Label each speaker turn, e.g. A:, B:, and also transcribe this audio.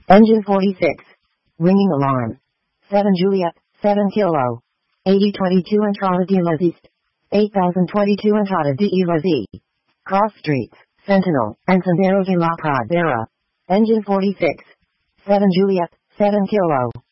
A: Engine 46. Ringing alarm. 7 Juliet, 7 Kilo. 8022 Entrada de las East. 8022 Entrada de las E. Cross Streets, Sentinel, and Sendero de la Pradera. Engine 46. 7 Juliet, 7 Kilo.